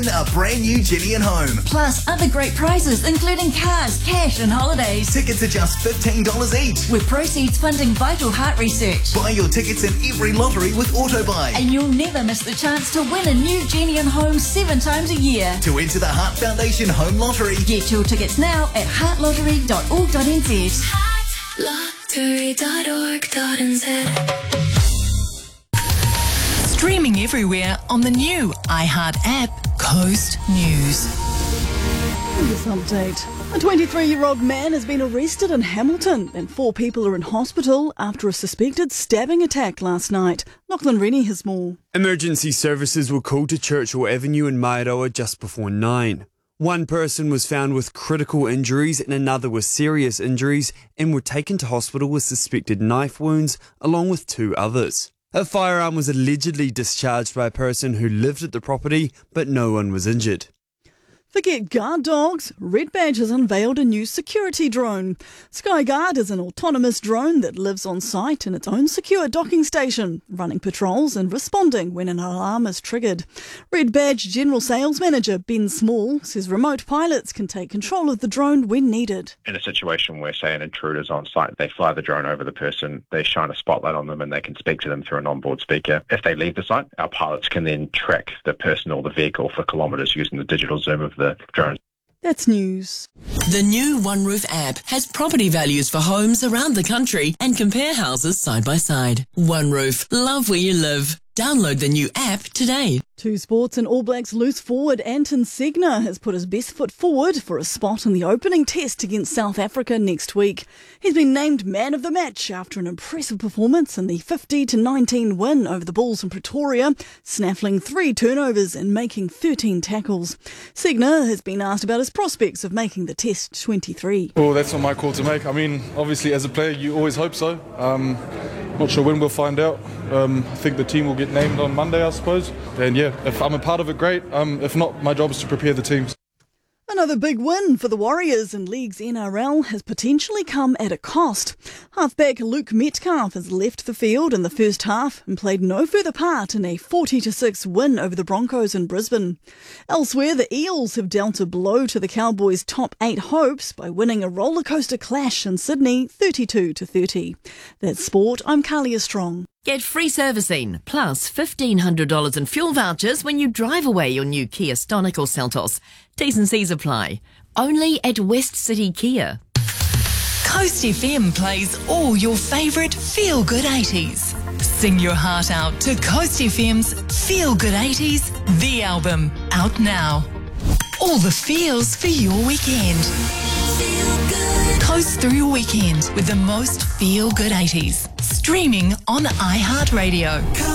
A brand new Jenny and Home. Plus other great prizes including cars, cash and holidays. Tickets are just $15 each. With proceeds funding vital heart research. Buy your tickets in every lottery with AutoBuy. And you'll never miss the chance to win a new Jenny and Home 7 times a year. To enter the Heart Foundation Home Lottery. Get your tickets now at heartlottery.org.nz. heartlottery.org.nz. Streaming everywhere on the new iHeart app, Coast News. In this update, a 23-year-old man has been arrested in Hamilton and 4 people are in hospital after a suspected stabbing attack last night. Lachlan Rennie has more. Emergency services were called to Churchill Avenue in Mairoa just before 9. One person was found with critical injuries and another with serious injuries and were taken to hospital with suspected knife wounds, along with 2 others. A firearm was allegedly discharged by a person who lived at the property, but no one was injured. Forget guard dogs. Red Badge has unveiled a new security drone. Skyguard is an autonomous drone that lives on site in its own secure docking station, running patrols and responding when an alarm is triggered. Red Badge General Sales Manager Ben Small says remote pilots can take control of the drone when needed. In a situation where, say, an intruder's on site, they fly the drone over the person, they shine a spotlight on them and they can speak to them through an onboard speaker. If they leave the site, our pilots can then track the person or the vehicle for kilometres using the digital zoom of the drone. That's news. The new OneRoof app has property values for homes around the country and compare houses side by side. OneRoof, love where you live. Download the new app today. To sports, and All Blacks loose forward Anton Segner has put his best foot forward for a spot in the opening test against South Africa next week. He's been named man of the match after an impressive performance in the 50-19 win over the Bulls in Pretoria, snaffling 3 turnovers and making 13 tackles. Segner has been asked about his prospects of making the Test 23. Well, that's not my call to make. I mean, obviously as a player you always hope so. Not sure when we'll find out. I think the team will get named on Monday, I suppose. And yeah, if I'm a part of it, great. If not, my job is to prepare the teams. Another big win for the Warriors in League's NRL has potentially come at a cost. Halfback Luke Metcalf has left the field in the first half and played no further part in a 40-6 win over the Broncos in Brisbane. Elsewhere, the Eels have dealt a blow to the Cowboys' top 8 hopes by winning a rollercoaster clash in Sydney 32-30. That's sport. I'm Carlia Strong. Get free servicing, plus $1,500 in fuel vouchers when you drive away your new Kia Stonic or Seltos. T's and C's apply. Only at West City Kia. Coast FM plays all your favourite feel-good 80s. Sing your heart out to Coast FM's Feel Good 80s, the album, out now. All the feels for your weekend. Coast through your weekend with the most feel-good 80s. Streaming on iHeartRadio.